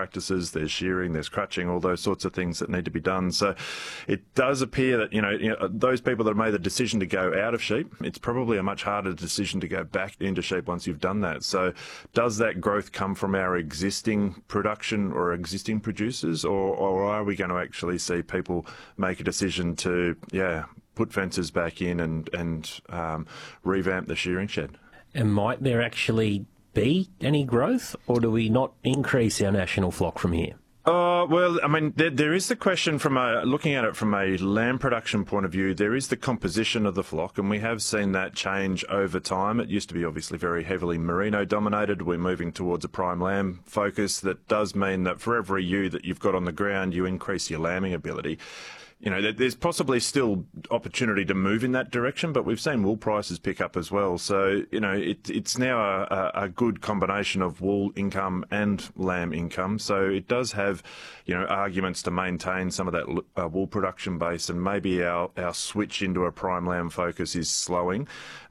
practices, there's shearing, there's crutching, all those sorts of things that need to be done. So it does appear that, those people that have made the decision to go out of sheep, it's probably a much harder decision to go back into sheep once you've done that. So does that growth come from our existing production or existing producers, or are we going to actually see people make a decision to, put fences back in and revamp the shearing shed? And might there actually be any growth, or do we not increase our national flock from here? Well, I mean, there is the question looking at it from a lamb production point of view, there is the composition of the flock, and we have seen that change over time. It used to be obviously very heavily merino dominated. We're moving towards a prime lamb focus. That does mean that for every ewe that you've got on the ground, you increase your lambing ability. There's possibly still opportunity to move in that direction, but we've seen wool prices pick up as well. So, it's now a good combination of wool income and lamb income. So it does have, arguments to maintain some of that wool production base, and maybe our switch into a prime lamb focus is slowing.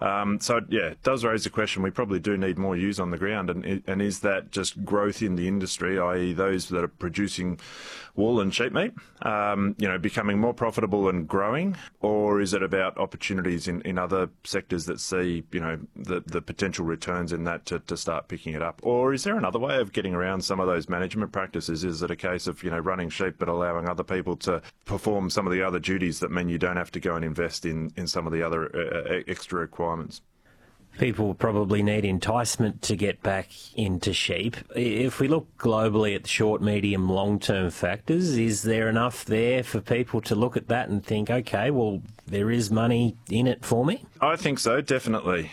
It does raise the question. We probably do need more ewes on the ground, and is that just growth in the industry, i.e. those that are producing wool and sheep meat, becoming more profitable and growing, or is it about opportunities in other sectors that see, the potential returns in that to start picking it up? Or is there another way of getting around some of those management practices? Is it a case of, running sheep but allowing other people to perform some of the other duties that mean you don't have to go and invest in some of the other extra requirements? People probably need enticement to get back into sheep. If we look globally at the short, medium, long-term factors, is there enough there for people to look at that and think, okay, well, there is money in it for me? I think so, definitely.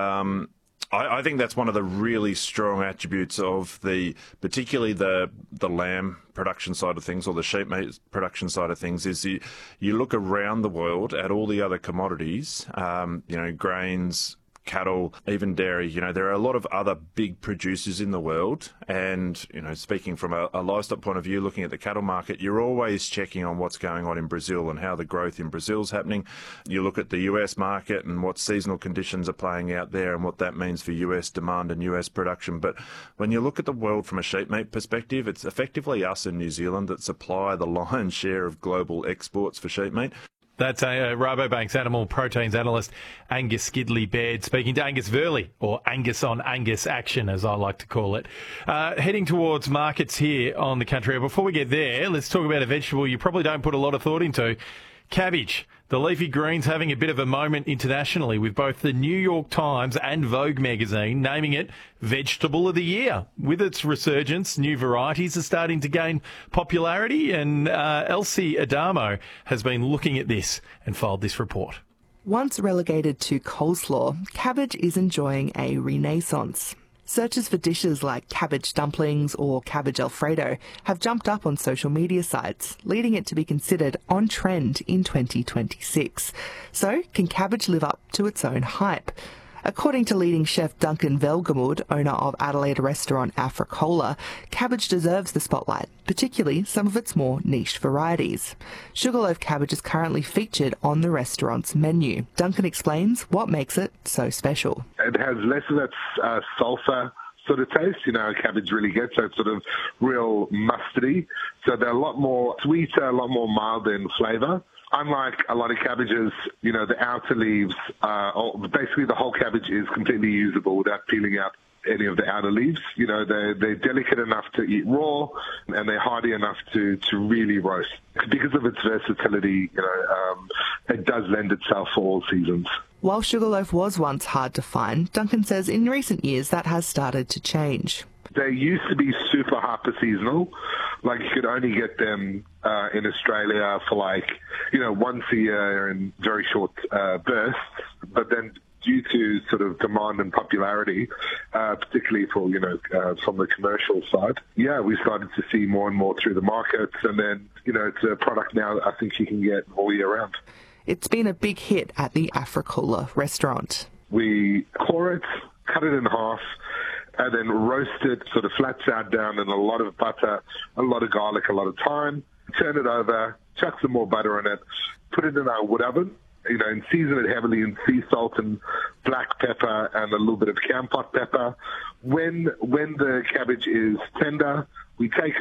I think that's one of the really strong attributes of particularly the lamb production side of things, or the sheep meat production side of things, is you look around the world at all the other commodities, grains, cattle, even dairy. There are a lot of other big producers in the world, and speaking from a livestock point of view, looking at the cattle market, you're always checking on what's going on in Brazil and how the growth in Brazil's happening. You look at the US market and what seasonal conditions are playing out there and what that means for US demand and US production. But when you look at the world from a sheep meat perspective, it's effectively us in New Zealand that supply the lion's share of global exports for sheep meat. That's Rabobank's animal proteins analyst Angus Gidley-Baird speaking to Angus Verley, or Angus on Angus action, as I like to call it. Heading towards markets here on the country. Before we get there, let's talk about a vegetable you probably don't put a lot of thought into. Cabbage. The leafy greens having a bit of a moment internationally, with both the New York Times and Vogue magazine naming it Vegetable of the Year. With its resurgence, new varieties are starting to gain popularity, and Elsie Adamo has been looking at this and filed this report. Once relegated to coleslaw, cabbage is enjoying a renaissance. Searches for dishes like cabbage dumplings or cabbage Alfredo have jumped up on social media sites, leading it to be considered on trend in 2026. So, can cabbage live up to its own hype? According to leading chef Duncan Velgemood, owner of Adelaide restaurant Africola, cabbage deserves the spotlight, particularly some of its more niche varieties. Sugarloaf cabbage is currently featured on the restaurant's menu. Duncan explains what makes it so special. It has less of that sulphur sort of taste, cabbage really gets that sort of real mustardy. So they're a lot more sweeter, a lot more mild in flavour. Unlike a lot of cabbages, the outer leaves, basically the whole cabbage is completely usable without peeling out any of the outer leaves. They're delicate enough to eat raw, and they're hardy enough to really roast. Because of its versatility, it does lend itself for all seasons. While sugarloaf was once hard to find, Duncan says in recent years that has started to change. They used to be super hyper seasonal. Like, you could only get them in Australia for once a year in very short bursts. But then due to sort of demand and popularity, particularly for, from the commercial side, we started to see more and more through the markets. And then, it's a product now that I think you can get all year round. It's been a big hit at the Africola restaurant. We core it, cut it in half, and then roast it sort of flat side down in a lot of butter, a lot of garlic, a lot of thyme. Turn it over, chuck some more butter in it, put it in our wood oven, and season it heavily in sea salt and black pepper and a little bit of camp pot pepper. When the cabbage is tender, we take it